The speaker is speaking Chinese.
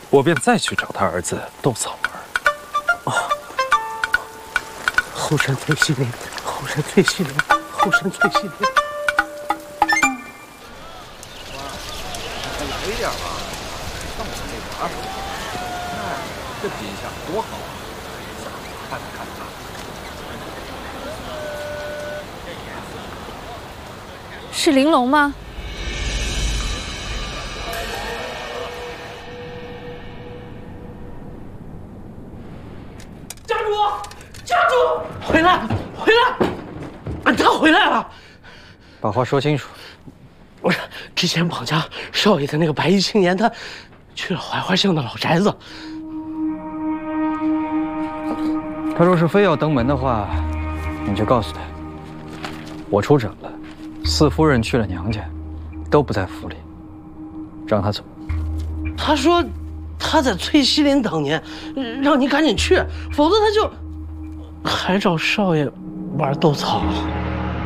我便再去找他儿子窦草玩。 哦，后山翠西林，后山翠西林，后山翠西林。 再来一点吧，上我这玩。哎，这品相多好啊！看看它。 是玲珑吗？ 家主，家主，回来，回来！他回来了。 把话说清楚。 不是，之前绑架少爷的那个白衣青年，他去了槐花巷的老宅子。 他若是非要登门的话，你就告诉他，我出诊了，四夫人去了娘家，都不在府里，让他走。 他说他在翠西林等您，让你赶紧去，否则他就还找少爷玩斗草。